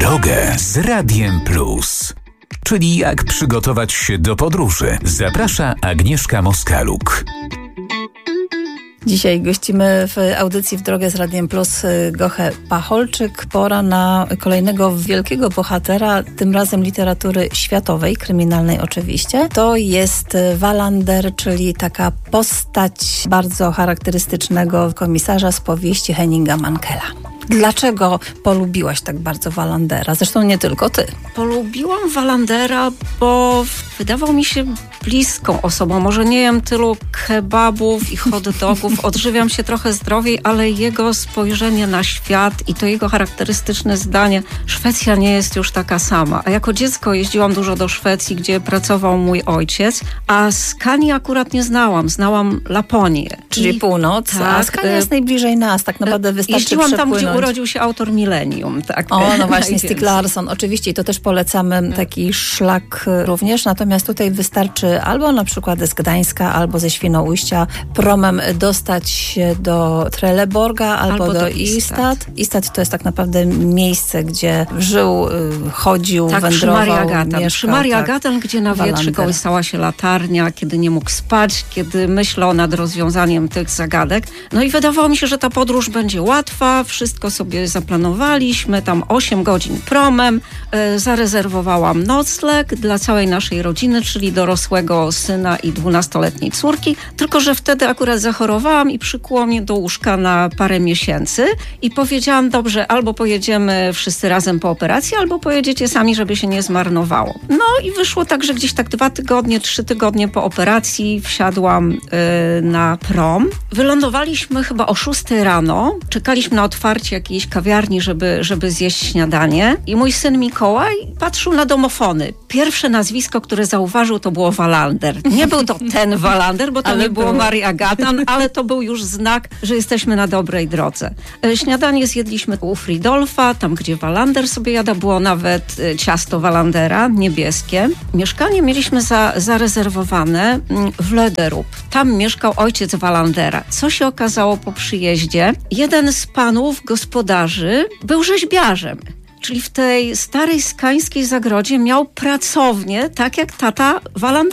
drogę z Radiem Plus. Czyli jak przygotować się do podróży. Zaprasza Agnieszka Moskaluk. Dzisiaj gościmy w audycji W drogę z Radiem Plus Gochę Pacholczyk. Pora na kolejnego wielkiego bohatera, tym razem literatury światowej, kryminalnej oczywiście. To jest Wallander, czyli taka postać bardzo charakterystycznego komisarza z powieści Henninga Mankella. Dlaczego polubiłaś tak bardzo Wallandera? Zresztą nie tylko ty. Polubiłam Wallandera, bo wydawał mi się bliską osobą. Może nie jem tylu kebabów i hot dogów, odżywiam się trochę zdrowiej, ale jego spojrzenie na świat i to jego charakterystyczne zdanie: Szwecja nie jest już taka sama. A jako dziecko jeździłam dużo do Szwecji, gdzie pracował mój ojciec, a Skanii akurat nie znałam. Znałam Laponię. Czyli północ, tak, a Skania jest najbliżej nas. Tak naprawdę wystarczy jeździłam przepłynąć. tam, gdzie urodził się autor Millennium. Tak. O, no właśnie, Stieg Larsson. Oczywiście, i to też polecamy taki szlak również. Natomiast tutaj wystarczy albo na przykład z Gdańska, albo ze Świnoujścia promem dostać się do Trelleborga, albo do Istad. Istad to jest tak naprawdę miejsce, gdzie żył, chodził, tak, wędrował, przy Marii Agaten, gdzie na wietrze kołysała się latarnia, kiedy nie mógł spać, kiedy myślał nad rozwiązaniem tych zagadek. No i wydawało mi się, że ta podróż będzie łatwa, wszystko sobie zaplanowaliśmy, tam 8 godzin promem, zarezerwowałam nocleg dla całej naszej rodziny, czyli dorosłego syna i 12-letniej córki, tylko że wtedy akurat zachorowałam i przykuło mnie do łóżka na parę miesięcy i powiedziałam: dobrze, albo pojedziemy wszyscy razem po operacji, albo pojedziecie sami, żeby się nie zmarnowało. No i wyszło tak, że gdzieś tak 2 tygodnie, 3 tygodnie po operacji wsiadłam na prom. Wylądowaliśmy chyba o 6 rano, czekaliśmy na otwarcie jakiejś kawiarni, żeby zjeść śniadanie i mój syn Mikołaj patrzył na domofony. Pierwsze nazwisko, które zauważył, to było Wallander. Nie był to ten Wallander, bo to nie było Marii Agaten, ale to był już znak, że jesteśmy na dobrej drodze. Śniadanie zjedliśmy u Fridolfa, tam gdzie Wallander sobie jada, było nawet ciasto Wallandera, niebieskie. Mieszkanie mieliśmy zarezerwowane w Lederup. Tam mieszkał ojciec Wallandera. Co się okazało po przyjeździe? Jeden z panów gospodarzy był rzeźbiarzem. Czyli w tej starej skańskiej zagrodzie miał pracownię, tak jak tata Wallandera.